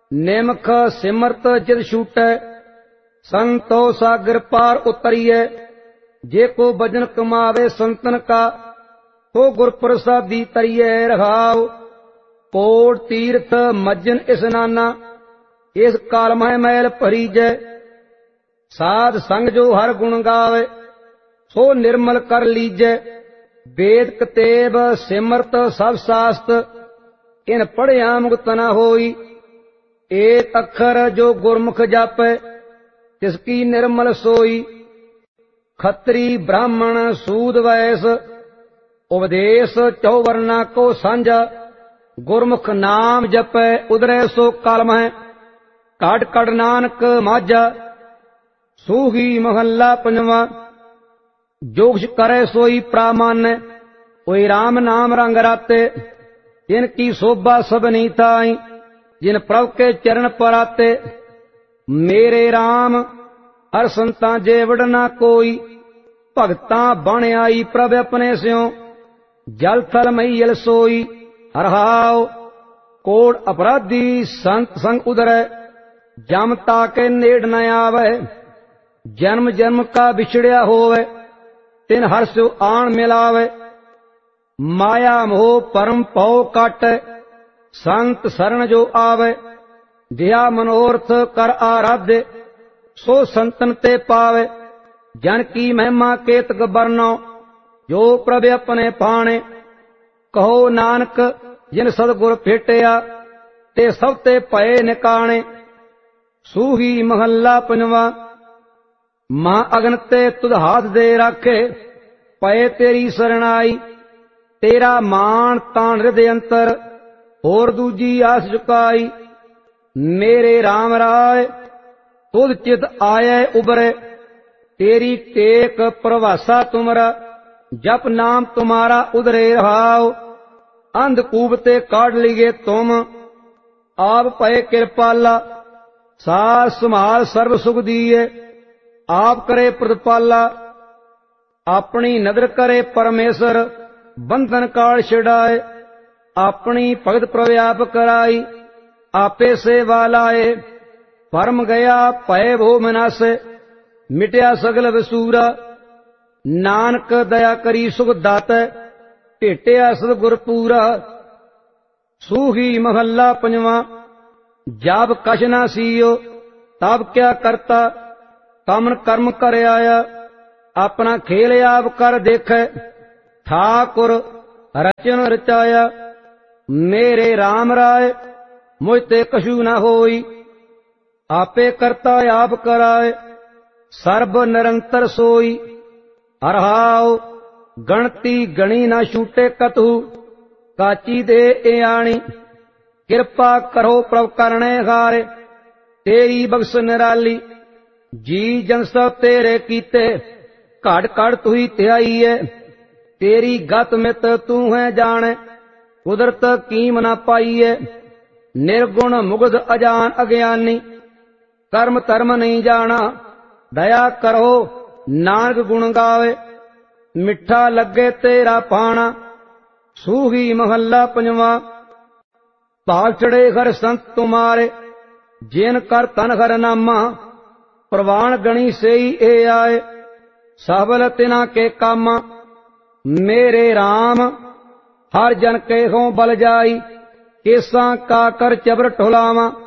निमख सिमरत जित छूटै, संतो सागर पार उतरिए। जे को भजन कमावे संतन का, तो गुर प्रसादी तरिए रहाओ। कोट तीर्थ मज्जन स्नाना, इस काल मह मैल भरीजै। साध संग जो हर गुण गावे, सो निर्मल कर लीजै। वेद कतेब सिमरत सब शास्त्र, इन पढ़िया मुक्त न होई। एक अखर जो गुरमुख जापै, तिसकी निर्मल सोई। खत्री ब्राह्मण सूद वैश्य, उपदेश चौवर्णा को सांझा। गुरमुख नाम जपै उदरै सो काल मह, काट काट नानक माझा। सूही महला पंजवा, जो कुछ करे सोई प्रामान्य। कोई राम नाम रंग राते, इनकी शोभा सबनी ताई। जिन प्रभु के चरण पर आते, मेरे राम हर संता जे वडना कोई। भगता बण आई प्रभ अपने स्यों, जल थल मैयल सोई। हरहाओ कोड़ अपराधी संत संग उदरै, जम ताके नेड़ न आवे। जन्म जन्म का बिछड़िया होवे, तिन हर स्यो आन मिलावे। माया मोह परम पौ काटै, संत शरण जो आवे। दिया मनोरथ कर आराध्य, सो संतन ते पावे। जन की महिमा केतक बरनो, जो प्रभ अपने पाणे। कहो नानक जिन सतगुर भेटिया, ते सब ते पए निकाणे। सूही महला पंजवा, मां अगन ते तुध हाथ दे राखे। पए तेरी शरणाई, तेरा मान तान हृदय अंतर। होर दूजी आस चुकाई, मेरे राम राय तुध चित आये उबरे। तेरी टेक प्रवासा तुमरा, जप नाम तुम्हारा उदरे रहाओ। अंधकूप ते काट लिये तुम, आप पए कृपाला। सास संभाल सर्व सुख दिए, आप करे प्रतिपाला। अपनी नदर करे परमेश्वर, बंधन काल छिड़ाए। अपनी भगत प्रव्याप कराई, आपे सेवा लाए। परम गया भय भो मनासे, मिटया सगल वसूरा। नानक दया करी सुख दातै, भेटिया सतगुर पूरा। सूही महला पंजवा, जब कछ न सीयो तब क्या करता। कमन कर्म कर आया, अपना खेल आप कर देखे। ठाकुर रचन रचाया, मेरे राम राय मुझ ते कछु न होई। आपे करता आप कराए, सर्ब निरंतर सोई। हरहाओ गणती गणी न छूटे कतहु, काची दे आणी। कृपा करो प्रभ करने हारे, तेरी बख्श निराली। जी जन सब तेरे कीते, घट घट तू ही त्याई है। तेरी गत मित तू है जाने, कुदरत कीम न पाईए। निर्गुण मुग्ध अजान अज्ञानी, कर्म धर्म नहीं जाना। दया करो नानक गुण गावे, मिठा लगे तेरा पाना। सूही महला पंजवा, भाग चढ़े हर संत तुम्हारे। जिन कर तन हर नामा, प्रवान गणी से ही ए आए। सबल तिना के कामा, मेरे राम हर जन के हों बल जाई। केसा का कर चबर ठुलावा।